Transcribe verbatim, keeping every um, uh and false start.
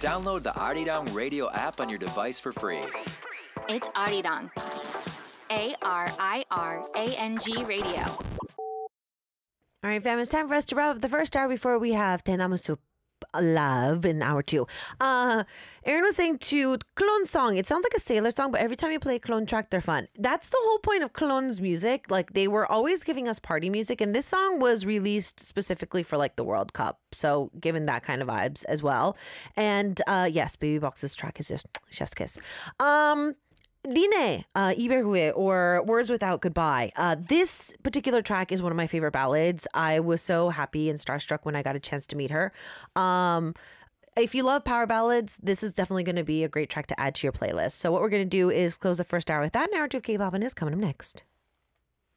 Download the Arirang Radio app on your device for free. It's Arirang. A R I R A N G Radio. All right, fam, it's time for us to wrap up the first hour before we have Tenamusup Love in hour two. Uh, Aaron was saying to Clone song, it sounds like a sailor song, but every time you play a Clone track, they're fun. That's the whole point of Clone's music. Like, they were always giving us party music, and this song was released specifically for like the World Cup. So given that kind of vibes as well. And uh, yes, Baby Box's track is just chef's kiss. Um, Line, uh, 이별 후에, or Words Without Goodbye. Uh, this particular track is one of my favorite ballads. I was so happy and starstruck when I got a chance to meet her. Um, if you love power ballads, this is definitely going to be a great track to add to your playlist. So what we're going to do is close the first hour with that. An hour two of K-pop and is coming up next.